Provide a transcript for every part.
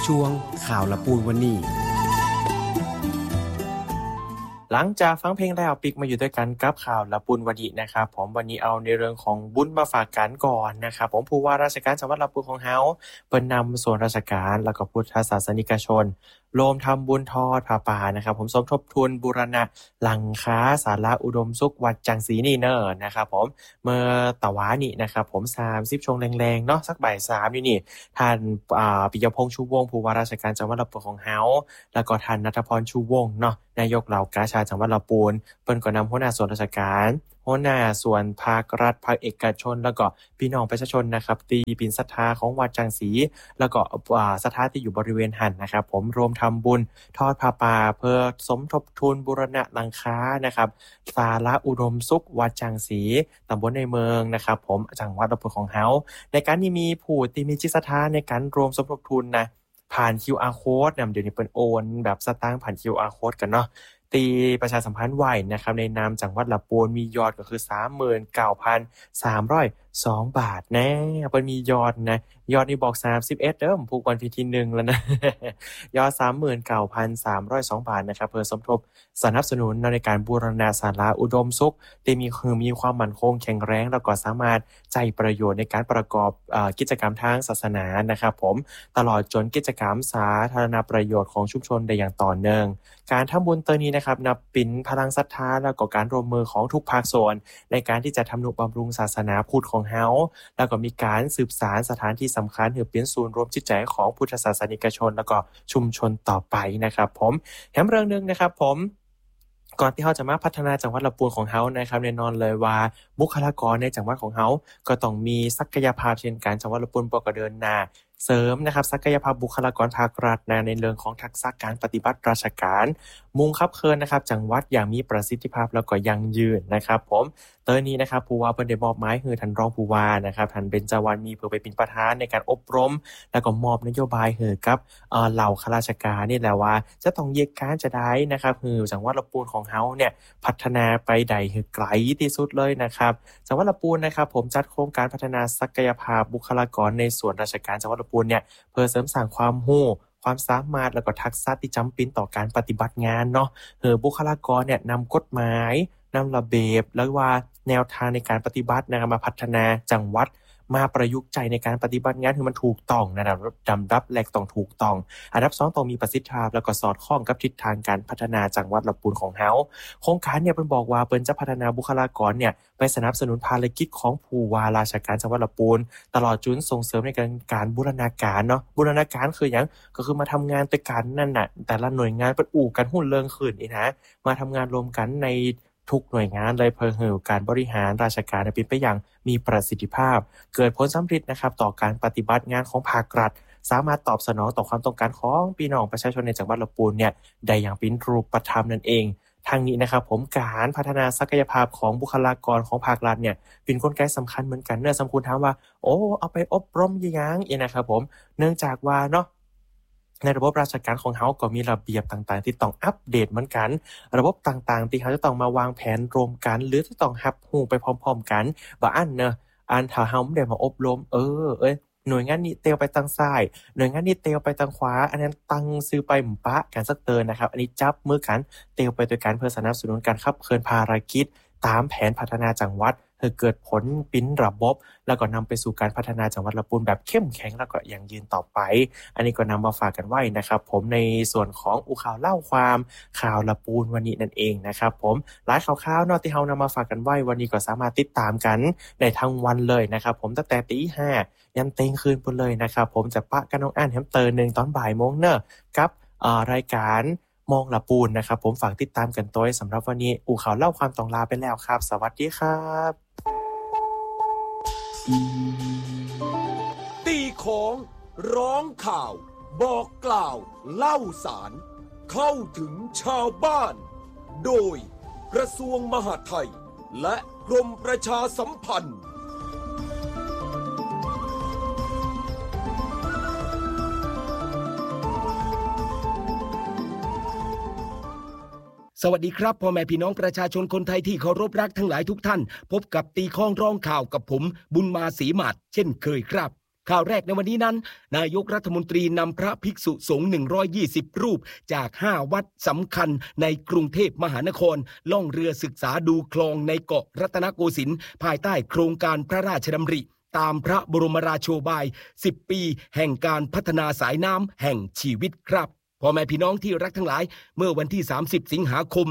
ช่วงข่าวละปูนวันนี้หลังจากฟังเพลงแล้วปิกมาอยู่ด้วยกันกับข่าวละปุนวันนี้นะครับผมวันนี้เอาในเรื่องของบุญมาฝากกันก่อนนะครับผมผู้ว่าราชการจังหวัดละปุนของเฮาเปิ้นนำส่วนราชการแล้วก็พุทธศาสนิกชนรวมทำบุญทอดผ้าป่านะครับผมสมทบทุนบูรณะหลังคาศาลาอุดมสุขวัดจังสีนี่เนอะนะครับผมเมื่อตะวานี่นะครับผม30ชงแรงๆเนาะสักบ่าย3นี่ท่านปิยพงษ์ชูวงศ์ผู้ว่าราชการจังหวัดละปุนของเฮาแล้วก็ท่านณัฐพรชูวงศ์เนาะนายกเหล่ากาชาดจังหวัดลำพูนเปิ้นก็นำหัวหน้าส่วนราชการหัวหน้าส่วนภาครัฐภาคเอกชนแล้วก็พี่น้องประชาชนนะครับตีปิ่นศรัทธาของวัดจังสีแล้วก็ศรัทธาที่อยู่บริเวณหันนะครับผมรวมทำบุญทอดผ้าป่าเพื่อสมทบทุนบูรณะหลังคานะครับศาลาอุดมสุขวัดจังสีตำบลในเมืองนะครับผมจังหวัดลำพูนของเฮาในการนี้มีผู้ที่มีจิตศรัทธาในการรวมสมทบทุนนะผ่าน QR code เดี๋ยวนี้เปิ้นโอนแบบสตางค์ผ่าน QR code กันเนาะตีประชาสัมพันธ์ไว้นะครับในนามจังหวัดลำพูนมียอดก็คือ 39,302 บาทแน่เปิ้นมียอดนะยอดนี่บอก31เด้อผูกวันที่1แล้วนะยอด 39,302 บาทนะครับเพื่อสมทบสนับสนุนในการบูรณะศาลาอุดมสุขที่มีความมั่นคงแข็งแรงแล้วก็สามารถใช้ประโยชน์ในการประกอบกิจกรรมทางศาสนานะครับผมตลอดจนกิจกรรมสาธารณประโยชน์ของชุมชนได้อย่างต่อเนื่องการทำบุญเตอนี้นะครับนับเป็นพลังศรัทธาแล้วก็การร่วมมือของทุกภาคส่วนในการที่จะทำนุบำรุงศาสนาพุทธของเฮาแล้วก็มีการสืบสานสถานที่สำคัญเพื่อเป็นศูนย์รวมจิตใจของพุทธศาสนิกชนแล้วก็ชุมชนต่อไปนะครับผมแถมเรื่องนึงนะครับผมก่อนที่เฮาจะมาพัฒนาจังหวัดลำพูนของเฮานะครับแน่นอนเลยว่าบุคลากรในจังหวัดของเฮาก็ต้องมีศักยภาพเช่นกันจังหวัดลำพูนบ่ก็เดินหน้าเสริมนะครับศักยภาพบุคลากรภาครัฐในเรื่องของทักษะการปฏิบัติราชการมุ่งขับเคลื่อนนะครับจังหวัดอย่างมีประสิทธิภาพแล้วก็ยั่งยืนนะครับผมเตอนี้นะครับผู้ว่าเพิ่นได้มอบหมายให้ท่านรองผู้ว่านะครับท่านเบญจวรรณมีเพื่อไปเป็นประธานในการอบรมแล้วก็มอบนโยบายให้กับเหล่าข้าราชการนี่แหละว่าจะต้องเยกการจะได้นะครับคือจังหวัดลำพูนของเฮาเนี่ยพัฒนาไปได้ให้ไกลที่สุดเลยนะครับจังหวัดลำพูนนะครับผมจัดโครงการพัฒนาศักยภาพบุคลากรในส่วนราชการจังหวัดลำพูนเนี่ยเพื่อเสริมสร้างความรู้ความสามารถแล้วก็ทักษะที่จำเป็นต่อการปฏิบัติงานเนาะบุคลากรเนี่ยนำกฎหมายนำระเบียบแล้วว่าแนวทางในการปฏิบัตินะครับมาพัฒนาจังหวัดมาประยุกต์ใจในการปฏิบัติงานให้มันถูกต้องนะครับดำดับแรกต้องถูกต้องอันดับ2ต้องมีประสิทธิภาพแล้วก็สอดคล้องกับทิศทางการพัฒนาจังหวัดลำพูนของเฮาโครงการเนี่ยเพิ่นบอกว่าเพิ่นจะพัฒนาบุคลากรเนี่ยไปสนับสนุนภารกิจของผู้ว่าราชการจังหวัดลำพูนตลอดจนส่งเสริมในการบูรณาการเนาะบูรณาการคือหยังก็คือมาทำงานด้วยกันนั่นน่ะแต่ละหน่วยงานเปิ้นอู้กันหุ้นเริงขึ้นนี่นะมาทำงานรวมกันในทุกหน่วยงานเลยเพื่อให้การบริหารราชการเป็นไปอย่างมีประสิทธิภาพเกิดผลสำเร็จนะครับต่อการปฏิบัติงานของภาครัฐสามารถตอบสนองต่อความต้องการของพี่น้องประชาชนในจังหวัดลำพูนเนี่ยได้อย่างเป็นรูปธรรมนั่นเองทางนี้นะครับผมการพัฒนาศักยภาพของบุคลากรของภาครัฐเนี่ยเป็นกลไกสำคัญเหมือนกันเนื่องสมควรถามว่าโอ้เอาไปอบรมยังนะครับผมเนื่องจากว่าเนาะในระบบราชการของเฮาก็มีระเบียบต่างๆที่ต้องอัปเดตเหมือนกันระบบต่างๆที่เฮาจะต้องมาวางแผนรวมกันหรือจะต้องรับรู้ไปพร้อมๆกันบ่อันเนาะอันถ้าเฮาไม่ได้มาอบรมหน่วยงานนี้เตียวไปทางซ้ายหน่วยงานนี้เตียวไปทางขวาอันนั้นตั้งชื่อไปหมู่ปะกันสักเตือนนะครับอันนี้จับมือกันเตียวไปด้วยกันเพื่อสนับสนุนการขับเคลื่อนภารกิจตามแผนพัฒนาจังหวัดให้เกิดผลปิ้นระบบแล้วก็นำไปสู่การพัฒนาจังหวัดลำพูนแบบเข้มแข็งแล้วก็ยั่งยืนต่อไปอันนี้ก็นำมาฝากกันไว้นะครับผมในส่วนของอูข่าวเล่าความข่าวลำพูนวันนี้นั่นเองนะครับผมหลายข่าวๆเนาะที่เฮานำมาฝากกันไว้วันนี้ก็สามารถติดตามกันได้ทั้งวันเลยนะครับผมตั้งแต่ตี 5ยันเที่ยงคืนพุ่นเลยนะครับผมจะปะกันน้องอ่านแฮมสเตอร์นึงตอนบ่ายโมงเนอะกับรายการมองลำพูนนะครับผมฝากติดตามกันตัวสำหรับวันนี้อูข่าวเล่าความต้องลาไปแล้วครับสวัสดีครับตีของร้องข่าวบอกกล่าวเล่าสารเข้าถึงชาวบ้านโดยกระทรวงมหาดไทยและกรมประชาสัมพันธ์สวัสดีครับพ่อแม่พี่น้องประชาชนคนไทยที่เคารพรักทั้งหลายทุกท่านพบกับตีข้องร้องข่าวกับผมบุญมาศรีหมัดเช่นเคยครับข่าวแรกในวันนี้นั้นนายกรัฐมนตรีนำพระภิกษุสงฆ์120รูปจาก5วัดสำคัญในกรุงเทพมหานครล่องเรือศึกษาดูคลองในเกาะรัตนโกสินทร์ภายใต้โครงการพระราชดำริตามพระบรมราโชบาย10 ปีแห่งการพัฒนาสายน้ำแห่งชีวิตครับพ่อแม่พี่น้องที่รักทั้งหลายเมื่อวันที่30สิงหาคม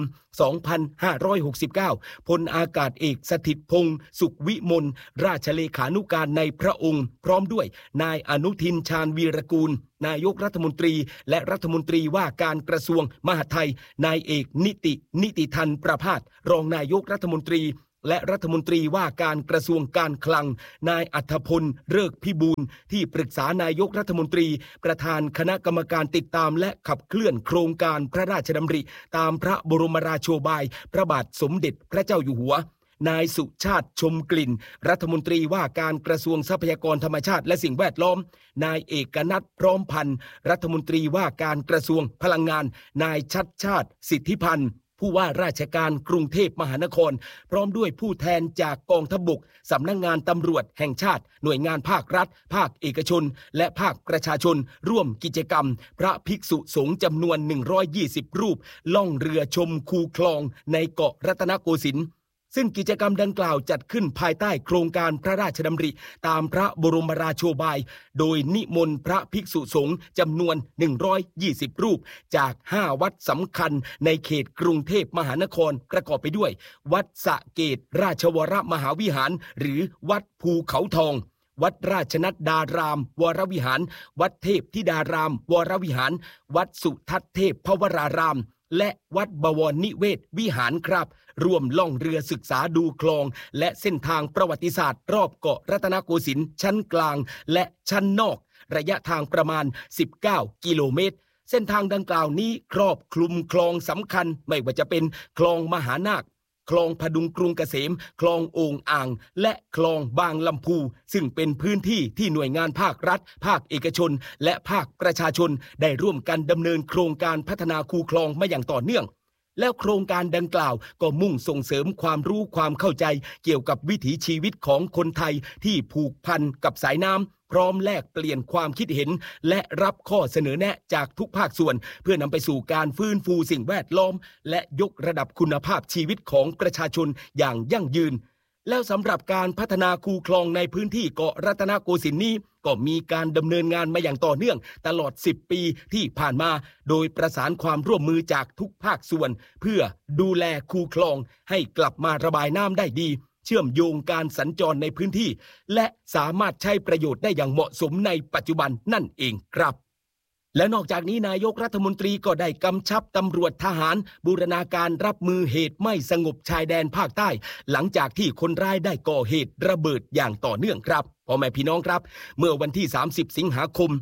2569พลอากาศเอกสถิตพงษ์สุขวิมลราชเลขานุการในพระองค์พร้อมด้วยนายอนุทินชาญวีรกูลนายกรัฐมนตรีและรัฐมนตรีว่าการกระทรวงมหาดไทยนายเอกนิติธันประภาสรองนายกรัฐมนตรีและรัฐมนตรีว่าการกระทรวงการคลังนายอัธพลฤกษ์พิบูลที่ปรึกษานายกรัฐมนตรีประธานคณะกรรมการติดตามและขับเคลื่อนโครงการพระราชดำริตามพระบรมราโชบายพระบาทสมเด็จพระเจ้าอยู่หัวนายสุชาติชมกลิ่นรัฐมนตรีว่าการกระทรวงทรัพยากรธรรมชาติและสิ่งแวดล้อมนายเอกนัทพร้อมพันธ์รัฐมนตรีว่าการกระทรวงพลังงานนายชัดชาติสิทธิพันธ์ผู้ว่าราชการกรุงเทพมหานครพร้อมด้วยผู้แทนจากกองทัพบกสำนักงานตำรวจแห่งชาติหน่วยงานภาครัฐภาคเอกชนและภาคประชาชนร่วมกิจกรรมพระภิกษุสงฆ์จำนวน120รูปล่องเรือชมคูคลองในเกาะรัตนโกสินทร์ซึ่งกิจกรรมดังกล่าวจัดขึ้นภายใต้โครงการพระราชดำริตามพระบรมราโชบายโดยนิมนต์พระภิกษุสงฆ์จำนวน120รูปจาก5วัดสำคัญในเขตกรุงเทพมหานครประกอบไปด้วยวัดสะเกษราชวรมหาวิหารหรือวัดภูเขาทองวัดราชนัดดารามวรวิหารวัดเทพธิดารามวรวิหารวัดสุทัศน์เทพพวรารามและวัดบวรนิเวศวิหารครับร่วมล่องเรือศึกษาดูคลองและเส้นทางประวัติศาสตร์รอบเกาะรัตนโกสินทร์ชั้นกลางและชั้นนอกระยะทางประมาณ19 กิโลเมตรเส้นทางดังกล่าวนี้ครอบคลุมคลองสำคัญไม่ว่าจะเป็นคลองมหานาคคลองพดุงกรุงเกษมคลองโอ่งอ่างและคลองบางลำพูซึ่งเป็นพื้นที่ที่หน่วยงานภาครัฐภาคเอกชนและภาคประชาชนได้ร่วมกันดำเนินโครงการพัฒนาคูคลองมาอย่างต่อเนื่องแล้วโครงการดังกล่าวก็มุ่งส่งเสริมความรู้ความเข้าใจเกี่ยวกับวิถีชีวิตของคนไทยที่ผูกพันกับสายน้ำพร้อมแลกเปลี่ยนความคิดเห็นและรับข้อเสนอแนะจากทุกภาคส่วนเพื่อนำไปสู่การฟื้นฟูสิ่งแวดล้อมและยกระดับคุณภาพชีวิตของประชาชนอย่างยั่งยืนแล้วสำหรับการพัฒนาคูคลองในพื้นที่เกาะรัตนโกสินทร์นี้ก็มีการดำเนินงานมาอย่างต่อเนื่องตลอด10 ปีที่ผ่านมาโดยประสานความร่วมมือจากทุกภาคส่วนเพื่อดูแลคูคลองให้กลับมาระบายน้ำได้ดีเชื่อมโยงการสัญจรในพื้นที่และสามารถใช้ประโยชน์ได้อย่างเหมาะสมในปัจจุบันนั่นเองครับและนอกจากนี้นายกรัฐมนตรีก็ได้กำชับตำรวจทหารบูรณาการรับมือเหตุไม่สงบชายแดนภาคใต้หลังจากที่คนร้ายได้ก่อเหตุระเบิดอย่างต่อเนื่องครับพ่อแม่พี่น้องครับเมื่อวันที่30สิงหาคม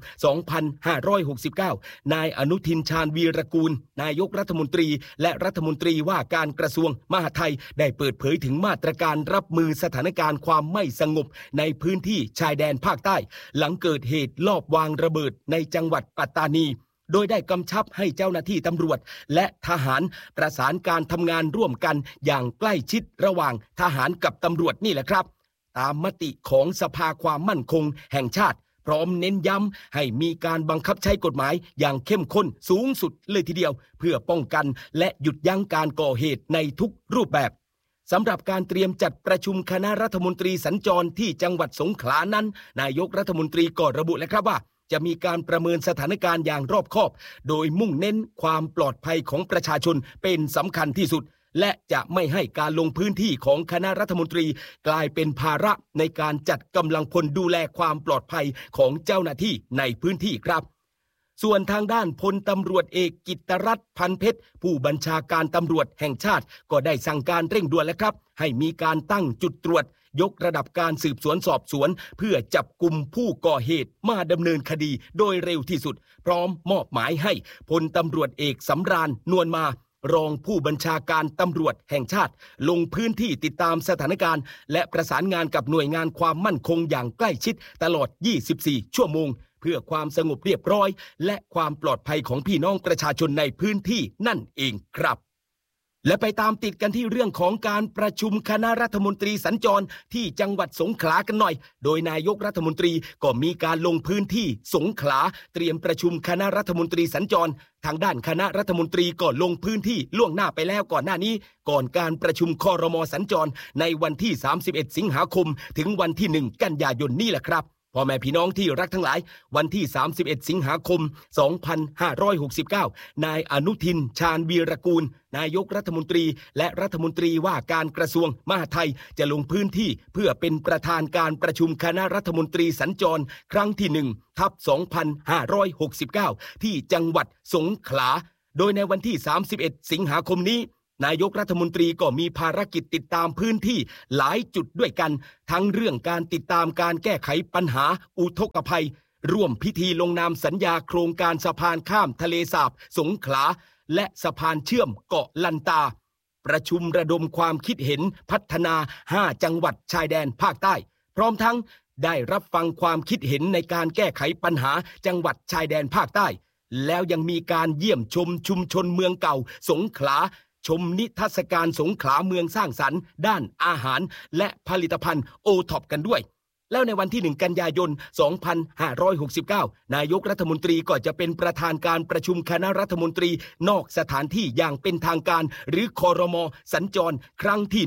2569นายอนุทินชาญวีรกูลนายกรัฐมนตรีและรัฐมนตรีว่าการกระทรวงมหาดไทยได้เปิดเผยถึงมาตรการรับมือสถานการณ์ความไม่สงบในพื้นที่ชายแดนภาคใต้หลังเกิดเหตุลอบวางระเบิดในจังหวัดปัตตานีโดยได้กำชับให้เจ้าหน้าที่ตำรวจและทหารประสานการทำงานร่วมกันอย่างใกล้ชิดระหว่างทหารกับตำรวจนี่แหละครับตามมติของสภาความมั่นคงแห่งชาติพร้อมเน้นย้ำให้มีการบังคับใช้กฎหมายอย่างเข้มข้นสูงสุดเลยทีเดียวเพื่อป้องกันและหยุดยั้งการก่อเหตุในทุกรูปแบบสำหรับการเตรียมจัดประชุมคณะรัฐมนตรีสัญจรที่จังหวัดสงขลานั้นนายกรัฐมนตรีก็ระบุแล้วครับว่าจะมีการประเมินสถานการณ์อย่างรอบคอบโดยมุ่งเน้นความปลอดภัยของประชาชนเป็นสำคัญที่สุดและจะไม่ให้การลงพื้นที่ของคณะรัฐมนตรีกลายเป็นภาระในการจัดกำลังพลดูแลความปลอดภัยของเจ้าหน้าที่ในพื้นที่ครับส่วนทางด้านพลตำรวจเอกกิตติรัตน์พันเพชรผู้บัญชาการตำรวจแห่งชาติก็ได้สั่งการเร่งด่วนแล้วครับให้มีการตั้งจุดตรวจยกระดับการสืบสวนสอบสวนเพื่อจับกุมผู้ก่อเหตุมาดำเนินคดีโดยเร็วที่สุดพร้อมมอบหมายให้พลตำรวจเอกสำราญนวลมารองผู้บัญชาการตำรวจแห่งชาติลงพื้นที่ติดตามสถานการณ์และประสานงานกับหน่วยงานความมั่นคงอย่างใกล้ชิดตลอด24 ชั่วโมงเพื่อความสงบเรียบร้อยและความปลอดภัยของพี่น้องประชาชนในพื้นที่นั่นเองครับและไปตามติดกันที่เรื่องของการประชุมคณะรัฐมนตรีสัญจรที่จังหวัดสงขลากันหน่อยโดยนายกรัฐมนตรีก็มีการลงพื้นที่สงขลาเตรียมประชุมคณะรัฐมนตรีสัญจรทางด้านคณะรัฐมนตรีก็ลงพื้นที่ล่วงหน้าไปแล้วก่อนหน้านี้ก่อนการประชุมครม.สัญจรในวันที่31สิงหาคมถึงวันที่1กันยายนนี่แหละครับพ่อแม่พี่น้องที่รักทั้งหลายวันที่31สิงหาคม2569นายอนุทินชาญวีรกูลนายกรัฐมนตรีและรัฐมนตรีว่าการกระทรวงมหาดไทยจะลงพื้นที่เพื่อเป็นประธานการประชุมคณะรัฐมนตรีสัญจรครั้งที่1/2569ที่จังหวัดสงขลาโดยในวันที่31สิงหาคมนี้นายกรัฐมนตรีก็มีภารกิจติดตามพื้นที่หลายจุดด้วยกันทั้งเรื่องการติดตามการแก้ไขปัญหาอุทกภัยร่วมพิธีลงนามสัญญาโครงการสะพานข้ามทะเลสาบสงขลาและสะพานเชื่อมเกาะลันตาประชุมระดมความคิดเห็นพัฒนา5จังหวัดชายแดนภาคใต้พร้อมทั้งได้รับฟังความคิดเห็นในการแก้ไขปัญหาจังหวัดชายแดนภาคใต้แล้วยังมีการเยี่ยมชมชุมชนเมืองเก่าสงขลาชมนิทรรศการสงขลาเมืองสร้างสรรค์ด้านอาหารและผลิตภัณฑ์โอท็อปกันด้วยแล้วในวันที่1กันยายน2569นายกรัฐมนตรีก็จะเป็นประธานการประชุมคณะรัฐมนตรีนอกสถานที่อย่างเป็นทางการหรือครม.สัญจรครั้งที่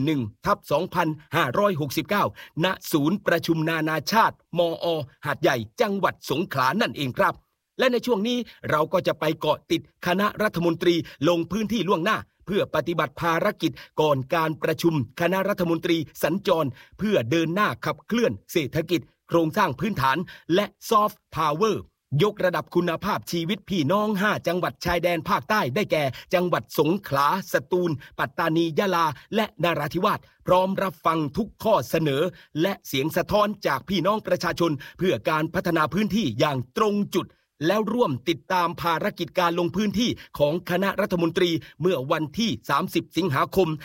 1/2569ณศูนย์ประชุมนานาชาติมอ.หาดใหญ่จังหวัดสงขลานั่นเองครับและในช่วงนี้เราก็จะไปเกาะติดคณะรัฐมนตรีลงพื้นที่ล่วงหน้าเพื่อปฏิบัติภารกิจก่อนการประชุมคณะรัฐมนตรีสัญจรเพื่อเดินหน้าขับเคลื่อนเศรษฐกิจโครงสร้างพื้นฐานและซอฟต์พาวเวอร์ยกระดับคุณภาพชีวิตพี่น้อง5จังหวัดชายแดนภาคใต้ได้แก่จังหวัดสงขลาสตูลปัตตานียะลาและนราธิวาสพร้อมรับฟังทุกข้อเสนอและเสียงสะท้อนจากพี่น้องประชาชนเพื่อการพัฒนาพื้นที่อย่างตรงจุดแล้วร่วมติดตามภารกิจการลงพื้นที่ของคณะรัฐมนตรีเมื่อวันที่30สิงหาคม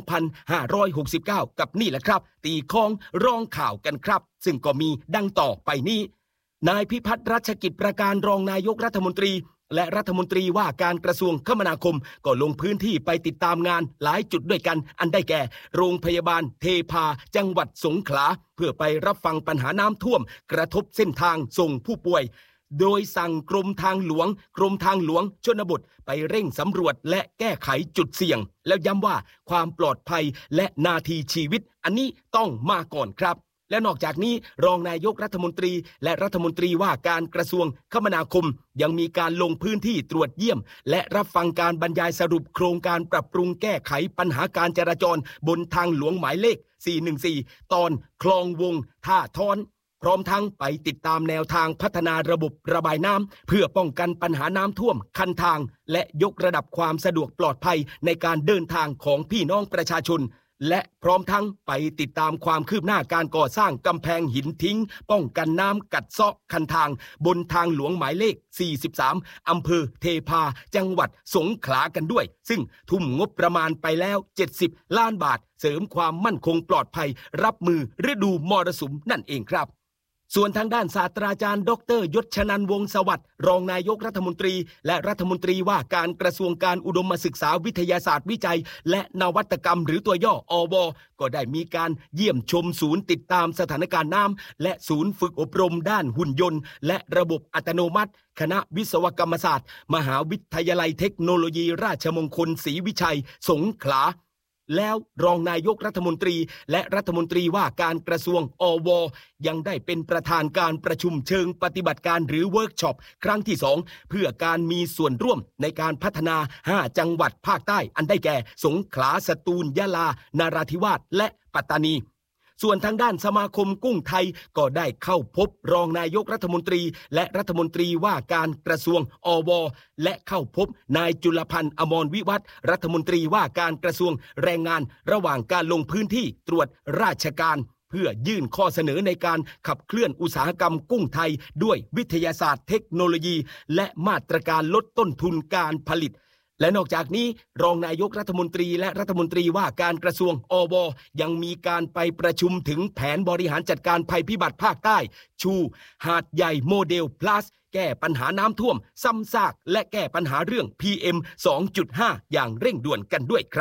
2569กับนี่แหละครับตีข้องร้องข่าวกันครับซึ่งก็มีดังต่อไปนี้นายพิพัฒน์รัชกิจประการรองนายกรัฐมนตรีและรัฐมนตรีว่าการกระทรวงคมนาคมก็ลงพื้นที่ไปติดตามงานหลายจุดด้วยกันอันได้แก่โรงพยาบาลเทพาจังหวัดสงขลาเพื่อไปรับฟังปัญหาน้ำท่วมกระทบเส้นทางส่งผู้ป่วยโดยสั่งกรมทางหลวงชนบทไปเร่งสำรวจและแก้ไขจุดเสี่ยงแล้วย้ำว่าความปลอดภัยและนาทีชีวิตอันนี้ต้องมาก่อนครับและนอกจากนี้รองนายกรัฐมนตรีและรัฐมนตรีว่าการกระทรวงคมนาคมยังมีการลงพื้นที่ตรวจเยี่ยมและรับฟังการบรรยายสรุปโครงการปรับปรุงแก้ไขปัญหาการจราจรบนทางหลวงหมายเลข414ตอนคลองวงท่าท้อนพร้อมทั้งไปติดตามแนวทางพัฒนาระบบระบายน้ำเพื่อป้องกันปัญหาน้ำท่วมคันทางและยกระดับความสะดวกปลอดภัยในการเดินทางของพี่น้องประชาชนและพร้อมทั้งไปติดตามความคืบหน้าการก่อสร้างกำแพงหินทิ้งป้องกันน้ำกัดเซาะคันทางบนทางหลวงหมายเลข43อำเภอเทพาจังหวัดสงขลากันด้วยซึ่งทุ่มงบประมาณไปแล้ว70ล้านบาทเสริมความมั่นคงปลอดภัยรับมือฤดูมรสุมนั่นเองครับส่วนทางด้านศาสตราจารย์ดร.ยศชนันท์วงศ์สวัสดิ์รองนายกรัฐมนตรีและรัฐมนตรีว่าการกระทรวงการอุดมศึกษาวิทยาศาสตร์วิจัยและนวัตกรรมหรือตัวย่ออว.ก็ได้มีการเยี่ยมชมศูนย์ติดตามสถานการณ์น้ำและศูนย์ฝึกอบรมด้านหุ่นยนต์และระบบอัตโนมัติคณะวิศวกรรมศาสตร์มหาวิทยาลัยเทคโนโลยีราชมงคลศรีวิชัยสงขลาแล้วรองนายกรัฐมนตรีและรัฐมนตรีว่าการกระทรวงอว.ยังได้เป็นประธานการประชุมเชิงปฏิบัติการหรือเวิร์กช็อปครั้งที่2เพื่อการมีส่วนร่วมในการพัฒนา5จังหวัดภาคใต้อันได้แก่สงขลาสตูลยะลานราธิวาสและปัตตานีส่วนทางด้านสมาคมกุ้งไทยก็ได้เข้าพบรองนายกรัฐมนตรีและรัฐมนตรีว่าการกระทรวงอว.และเข้าพบนายจุลพันธ์อมรวิวัฒน์รัฐมนตรีว่าการกระทรวงแรงงานระหว่างการลงพื้นที่ตรวจราชการเพื่อยื่นข้อเสนอในการขับเคลื่อนอุตสาหกรรมกุ้งไทยด้วยวิทยาศาสตร์เทคโนโลยีและมาตรการลดต้นทุนการผลิตและนอกจากนี้รองนายกรัฐมนตรีและรัฐมนตรีว่าการกระทรวงอว.ยังมีการไปประชุมถึงแผนบริหารจัดการภัยพิบัติภาคใต้ชูหาดใหญ่โมเดล plus แก้ปัญหาน้ำท่วมซ้ำซากและแก้ปัญหาเรื่อง PM 2.5 อย่างเร่งด่วนกันด้วยครับ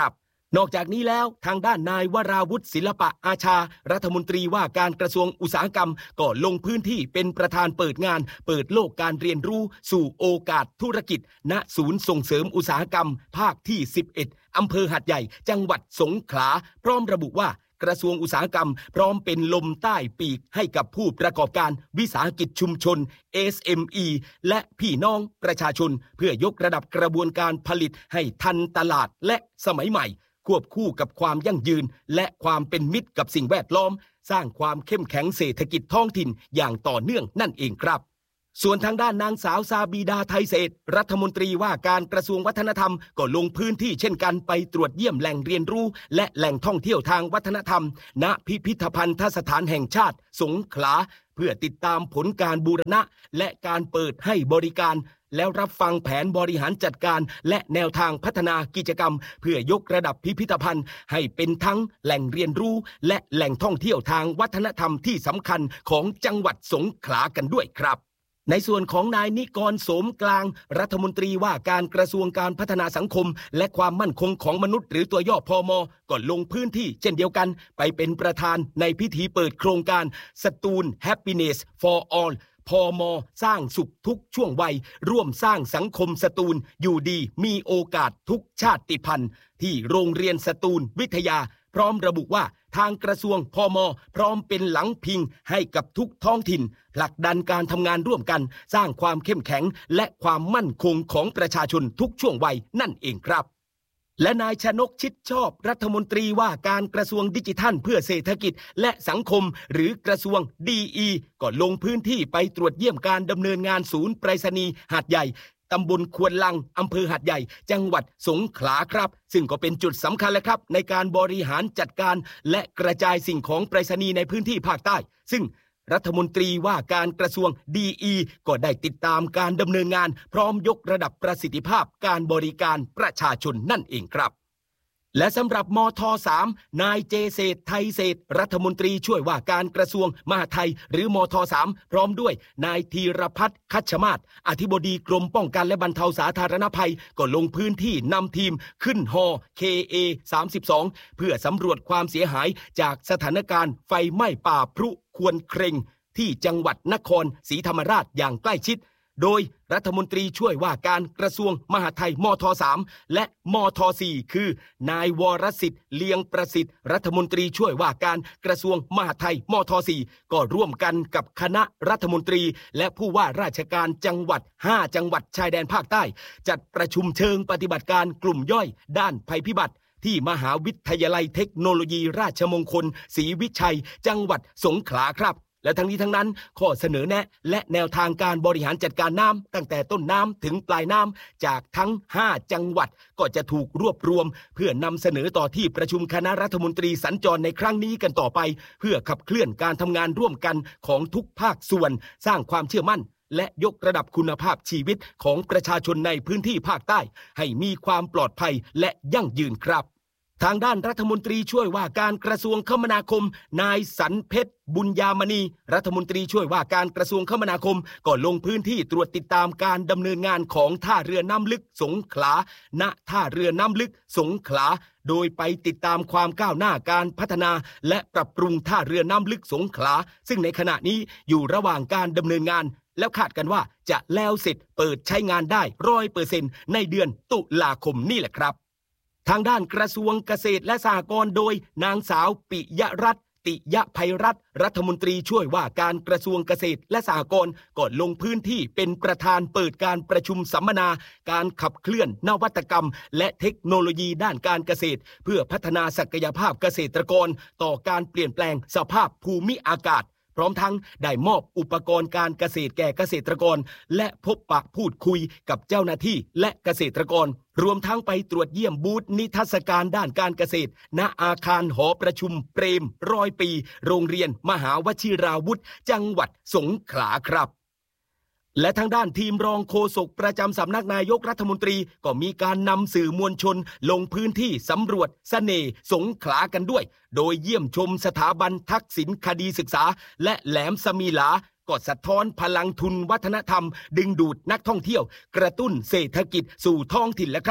นอกจากนี้แล้วทางด้านนายวราวุฒิศิลปะอาชารัฐมนตรีว่าการกระทรวงอุตสาหกรรมก็ลงพื้นที่เป็นประธานเปิดงานเปิดโลกการเรียนรู้สู่โอกาสธุรกิจณศูนย์ส่งเสริมอุตสาหกรรมภาคที่11อำเภอหาดใหญ่จังหวัดสงขลาพร้อมระบุว่ากระทรวงอุตสาหกรรมพร้อมเป็นลมใต้ปีกให้กับผู้ประกอบการวิสาหกิจชุมชน SME และพี่น้องประชาชนเพื่อยกระดับกระบวนการผลิตให้ทันตลาดและสมัยใหม่ควบคู่กับความยั่งยืนและความเป็นมิตรกับสิ่งแวดล้อมสร้างความเข้มแข็งเศรษฐกิจท้องถิ่นอย่างต่อเนื่องนั่นเองครับส่วนทางด้านนางสาวซาบีดาไทยเศรษฐ์รัฐมนตรีว่าการกระทรวงวัฒนธรรมก็ลงพื้นที่เช่นกันไปตรวจเยี่ยมแหล่งเรียนรู้และแหล่งท่องเที่ยวทางวัฒนธรรมณพิพิธภัณฑสถานแห่งชาติสงขลาเพื่อติดตามผลการบูรณะและการเปิดให้บริการแล้วรับฟังแผนบริหารจัดการและแนวทางพัฒนากิจกรรมเพื่อยกระดับพิพิธภัณฑ์ให้เป็นทั้งแหล่งเรียนรู้และแหล่งท่องเที่ยวทางวัฒนธรรมที่สำคัญของจังหวัดสงขลากันด้วยครับในส่วนของนายนิกรโสมกลางรัฐมนตรีว่าการกระทรวงการพัฒนาสังคมและความมั่นคงของมนุษย์หรือตัวย่อพม.ก็ลงพื้นที่เช่นเดียวกันไปเป็นประธานในพิธีเปิดโครงการสตูล Happiness for All พม.สร้างสุขทุกช่วงวัยร่วมสร้างสังคมสตูลอยู่ดีมีโอกาสทุกชาติพันธุ์ที่โรงเรียนสตูลวิทยาพร้อมระบุว่าทางกระทรวงพม.พร้อมเป็นหลังพิงให้กับทุกท้องถิ่นผลักดันการทำงานร่วมกันสร้างความเข้มแข็งและความมั่นคงของประชาชนทุกช่วงวัยนั่นเองครับและนายชนกชิดชอบรัฐมนตรีว่าการกระทรวงดิจิทัลเพื่อเศรษฐกิจและสังคมหรือกระทรวงDEก็ลงพื้นที่ไปตรวจเยี่ยมการดำเนินงานศูนย์ไปรษณีย์หาดใหญ่ตำบลควนลังอำเภอหาดใหญ่จังหวัดสงขลาครับซึ่งก็เป็นจุดสำคัญแล้วครับในการบริหารจัดการและกระจายสิ่งของไปรษณีย์ในพื้นที่ภาคใต้ซึ่งรัฐมนตรีว่าการกระทรวงDEก็ได้ติดตามการดำเนินงานพร้อมยกระดับประสิทธิภาพการบริการประชาชนนั่นเองครับและสำหรับมท3นายเจเศรษฐ์ไทยเศรษฐ์รัฐมนตรีช่วยว่าการกระทรวงมหาดไทยหรือมท3พร้อมด้วยนายธีรพัฒน์คัชมาศอธิบดีกรมป้องกันและบรรเทาสาธารณภัยก็ลงพื้นที่นำทีมขึ้นฮอ KA 32เพื่อสำรวจความเสียหายจากสถานการณ์ไฟไหม้ป่าพรุควรเครงที่จังหวัดนครศรีธรรมราชอย่างใกล้ชิดโดยรัฐมนตรีช่วยว่าการกระทรวงมหาดไทยมท3และมท4คือนายวรสิทธิ์เลียงประสิทธิ์รัฐมนตรีช่วยว่าการกระทรวงมหาดไทยมท4ก็ร่วมกันกับคณะรัฐมนตรีและผู้ว่าราชการจังหวัด5จังหวัดชายแดนภาคใต้จัดประชุมเชิงปฏิบัติการกลุ่มย่อยด้านภัยพิบัติที่มหาวิทยาลัยเทคโนโลยีราชมงคลศรีวิชัยจังหวัดสงขลาครับและทั้งนี้ทั้งนั้นข้อเสนอแนะและแนวทางการบริหารจัดการน้ำตั้งแต่ต้นน้ำถึงปลายน้ำจากทั้ง5จังหวัดก็จะถูกรวบรวมเพื่อนำเสนอต่อที่ประชุมคณะรัฐมนตรีสัญจรในครั้งนี้กันต่อไปเพื่อขับเคลื่อนการทำงานร่วมกันของทุกภาคส่วนสร้างความเชื่อมั่นและยกระดับคุณภาพชีวิตของประชาชนในพื้นที่ภาคใต้ให้มีความปลอดภัยและยั่งยืนครับทางด้านรัฐมนตรีช่วยว่าการกระทรวงคมนาคมนายสันเพชรบุญญามณีรัฐมนตรีช่วยว่าการกระทรวงคมนาคมก็ลงพื้นที่ตรวจติดตามการดำเนินงานของท่าเรือน้ำลึกสงขลาณท่าเรือน้ำลึกสงขลาโดยไปติดตามความก้าวหน้าการพัฒนาและปรับปรุงท่าเรือน้ำลึกสงขลาซึ่งในขณะนี้อยู่ระหว่างการดำเนินงานแล้วคาดกันว่าจะแล้วเสร็จเปิดใช้งานได้ 100% ในเดือนตุลาคมนี่แหละครับทางด้านกระทรวงเกษตรและสหกรณ์โดยนางสาวปิยรัตน์ติยภัยรัตน์รัฐมนตรีช่วยว่าการกระทรวงเกษตรและสหกรณ์ก็ลงพื้นที่เป็นประธานเปิดการประชุมสัมมนาการขับเคลื่อนนวัตกรรมและเทคโนโลยีด้านการเกษตรเพื่อพัฒนาศักยภาพเกษตรกรต่อการเปลี่ยนแปลงสภาพภูมิอากาศพร้อมทั้งได้มอบอุปกรณ์การเกษตรแก่เกษตรกรและพบปะพูดคุยกับเจ้าหน้าที่และเกษตรกรรวมทั้งไปตรวจเยี่ยมบูธนิทรรศการด้านการเกษตรณอาคารหอประชุมเปรม100 ปีโรงเรียนมหาวชิราวุธจังหวัดสงขลาครับและทางด้านทีมรองโฆษกประจำสำนักนายกรัฐมนตรีก็มีการนำสื่อมวลชนลงพื้นที่สำรวจเสน่ห์สงขลากันด้วยโดยเยี่ยมชมสถาบันทักษิณคดีศึกษาและแหลมสมีหลาก็สะท้อนพลังทุนวัฒนธรรมดึงดูดนักท่องเที่ยวกระตุ้นเศรษฐกิจสู่ท้องถิ่นแล้วครับ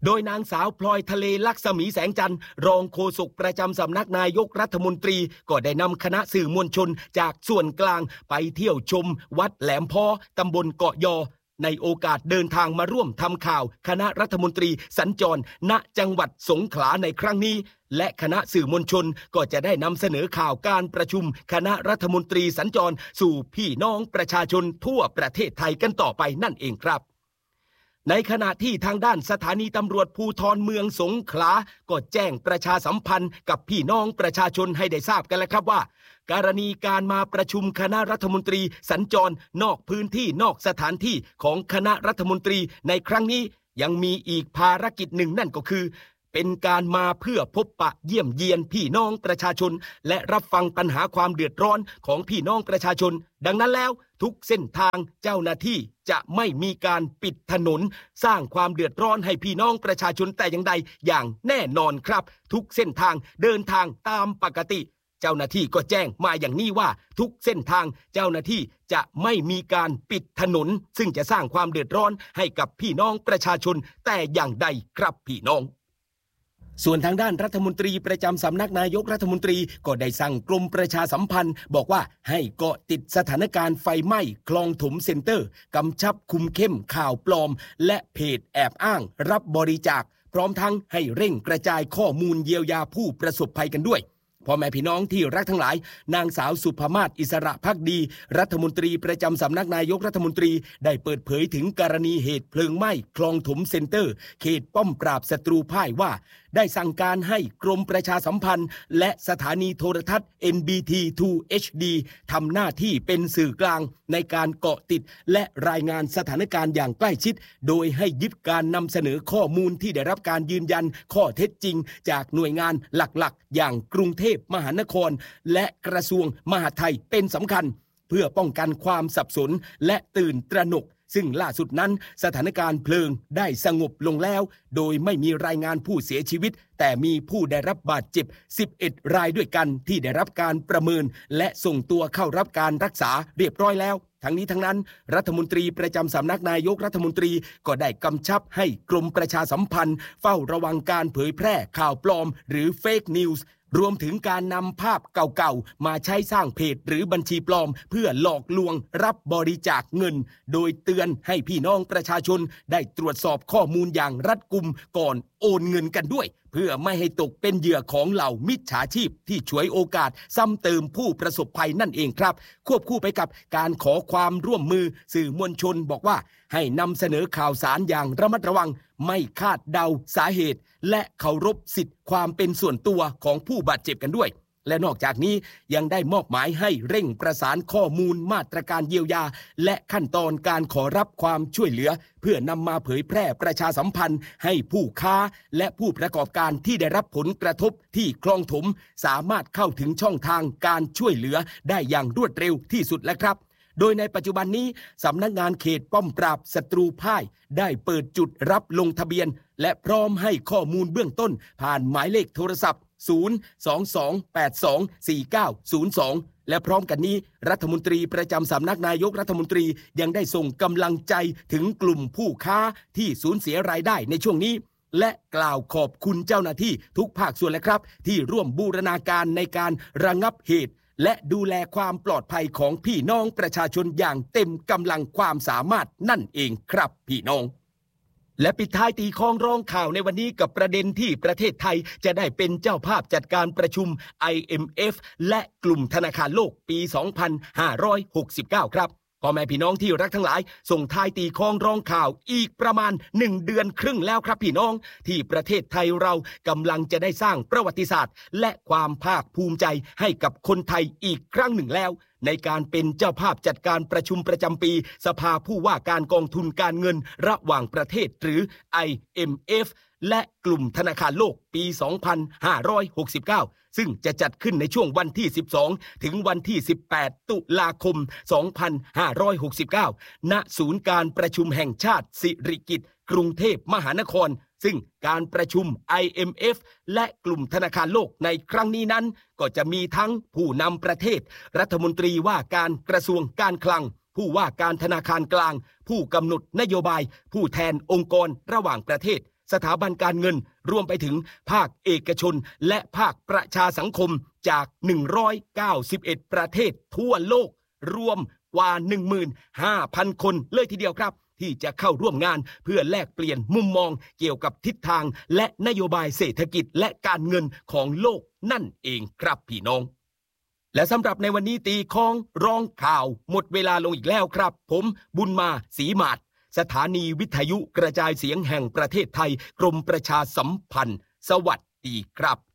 โดยนางสาวพลอยทะเลลักษมีแสงจันทร์รองโฆษกประจำสำนักนายกรัฐมนตรีก็ได้นำคณะสื่อมวลชนจากส่วนกลางไปเที่ยวชมวัดแหลมพ้อตำบลเกาะยอในโอกาสเดินทางมาร่วมทำข่าวคณะรัฐมนตรีสัญจรณจังหวัดสงขลาในครั้งนี้และคณะสื่อมวลชนก็จะได้นำเสนอข่าวการประชุมคณะรัฐมนตรีสัญจรสู่พี่น้องประชาชนทั่วประเทศไทยกันต่อไปนั่นเองครับในขณะที่ทางด้านสถานีตำรวจภูธรเมืองสงขลาก็แจ้งประชาสัมพันธ์กับพี่น้องประชาชนให้ได้ทราบกันแล้วครับว่ากรณีการมาประชุมคณะรัฐมนตรีสัญจรนอกพื้นที่นอกสถานที่ของคณะรัฐมนตรีในครั้งนี้ยังมีอีกภารกิจหนึ่งนั่นก็คือเป็นการมาเพื่อพบปะเยี่ยมเยียนพี่น้องประชาชนและรับฟังปัญหาความเดือดร้อนของพี่น้องประชาชนดังนั้นแล้วทุกเส้นทางเจ้าหน้าที่จะไม่มีการปิดถนนสร้างความเดือดร้อนให้พี่น้องประชาชนแต่อย่างใดอย่างแน่นอนครับทุกเส้นทางเดินทางตามปกติเจ้าหน้าที่ก็แจ้งมาอย่างนี้ว่าทุกเส้นทางเจ้าหน้าที่จะไม่มีการปิดถนนซึ่งจะสร้างความเดือดร้อนให้กับพี่น้องประชาชนแต่อย่างใดครับพี่น้องส่วนทางด้านรัฐมนตรีประจำสำนักนายกรัฐมนตรีก็ได้สั่งกรมประชาสัมพันธ์บอกว่าให้เกาะติดสถานการณ์ไฟไหม้คลองถมเซ็นเตอร์กำชับคุมเข้มข่าวปลอมและเพจแอบอ้างรับบริจาคพร้อมทั้งให้เร่งกระจายข้อมูลเยียวยาผู้ประสบภัยกันด้วยพ่อแม่พี่น้องที่รักทั้งหลายนางสาวสุภมาศอิสระภักดีรัฐมนตรีประจำสำนักนายกรัฐมนตรีได้เปิดเผยถึงกรณีเหตุเพลิงไหม้คลองถมเซ็นเตอร์เขตป้อมปราบศัตรูพ่ายว่าได้สั่งการให้กรมประชาสัมพันธ์และสถานีโทรทัศน์ NBT 2 HD ทำหน้าที่เป็นสื่อกลางในการเกาะติดและรายงานสถานการณ์อย่างใกล้ชิดโดยให้ยึดการนำเสนอข้อมูลที่ได้รับการยืนยันข้อเท็จจริงจากหน่วยงานหลักๆอย่างกรุงเทพมหานครและกระทรวงมหาดไทยเป็นสำคัญเพื่อป้องกันความสับสนและตื่นตระหนกซึ่งล่าสุดนั้นสถานการณ์เพลิงได้สงบลงแล้วโดยไม่มีรายงานผู้เสียชีวิตแต่มีผู้ได้รับบาดเจ็บ11รายด้วยกันที่ได้รับการประเมินและส่งตัวเข้ารับการรักษาเรียบร้อยแล้วทั้งนี้ทั้งนั้นรัฐมนตรีประจำสำนักนายกรัฐมนตรีก็ได้กำชับให้กรมประชาสัมพันธ์เฝ้าระวังการเผยแพร่ข่าวปลอมหรือเฟกนิวส์รวมถึงการนำภาพเก่าๆมาใช้สร้างเพจหรือบัญชีปลอมเพื่อหลอกลวงรับบริจาคเงินโดยเตือนให้พี่น้องประชาชนได้ตรวจสอบข้อมูลอย่างรัดกุมก่อนโอนเงินกันด้วยเพื่อไม่ให้ตกเป็นเหยื่อของเหล่ามิจฉาชีพที่ฉวยโอกาสซ้ำเติมผู้ประสบภัยนั่นเองครับควบคู่ไปกับการขอความร่วมมือสื่อมวลชนบอกว่าให้นำเสนอข่าวสารอย่างระมัดระวังไม่คาดเดาสาเหตุและเคารพสิทธิความเป็นส่วนตัวของผู้บาดเจ็บกันด้วยและนอกจากนี้ยังได้มอบหมายให้เร่งประสานข้อมูลมาตรการเยียวยาและขั้นตอนการขอรับความช่วยเหลือเพื่อนำมาเผยแพร่ประชาสัมพันธ์ให้ผู้ค้าและผู้ประกอบการที่ได้รับผลกระทบที่คลองถมสามารถเข้าถึงช่องทางการช่วยเหลือได้อย่างรวดเร็วที่สุดแล้วครับโดยในปัจจุบันนี้สำนักงานเขตป้อมปราบศัตรูพ่ายได้เปิดจุดรับลงทะเบียนและพร้อมให้ข้อมูลเบื้องต้นผ่านหมายเลขโทรศัพท์022824902และพร้อมกันนี้รัฐมนตรีประจำสำนักนายกรัฐมนตรียังได้ส่งกำลังใจถึงกลุ่มผู้ค้าที่สูญเสียรายได้ในช่วงนี้และกล่าวขอบคุณเจ้าหน้าที่ทุกภาคส่วนและครับที่ร่วมบูรณาการในการระงับเหตุและดูแลความปลอดภัยของพี่น้องประชาชนอย่างเต็มกำลังความสามารถนั่นเองครับพี่น้องและปิดท้ายตีคล้องร้องข่าวในวันนี้กับประเด็นที่ประเทศไทยจะได้เป็นเจ้าภาพจัดการประชุม IMF และกลุ่มธนาคารโลกปี 2569 ครับพ่อแม่พี่น้องที่รักทั้งหลายส่งท้ายตีคล้องร้องข่าวอีกประมาณ1เดือนครึ่งแล้วครับพี่น้องที่ประเทศไทยเรากำลังจะได้สร้างประวัติศาสตร์และความภาคภูมิใจให้กับคนไทยอีกครั้งหนึ่งแล้วในการเป็นเจ้าภาพจัดการประชุมประจำปีสภาผู้ว่าการกองทุนการเงินระหว่างประเทศหรือ IMF และกลุ่มธนาคารโลกปี 2569 ซึ่งจะจัดขึ้นในช่วงวันที่ 12 ถึงวันที่ 18 ตุลาคม 2569 ณ ศูนย์การประชุมแห่งชาติสิริกิติ์กรุงเทพมหานครซึ่งการประชุม IMF และกลุ่มธนาคารโลกในครั้งนี้นั้นก็จะมีทั้งผู้นำประเทศรัฐมนตรีว่าการกระทรวงการคลังผู้ว่าการธนาคารกลางผู้กำหนดนโยบายผู้แทนองค์กรระหว่างประเทศสถาบันการเงินรวมไปถึงภาคเอกชนและภาคประชาสังคมจาก191ประเทศทั่วโลกรวมกว่า 15,000 คนเลยทีเดียวครับที่จะเข้าร่วมงานเพื่อแลกเปลี่ยนมุมมองเกี่ยวกับทิศทางและนโยบายเศรษฐกิจและการเงินของโลกนั่นเองครับพี่น้องและสำหรับในวันนี้ตีของร้องข่าวหมดเวลาลงอีกแล้วครับผมบุญมาศรีมาศสถานีวิทยุกระจายเสียงแห่งประเทศไทยกรมประชาสัมพันธ์สวัสดีครับ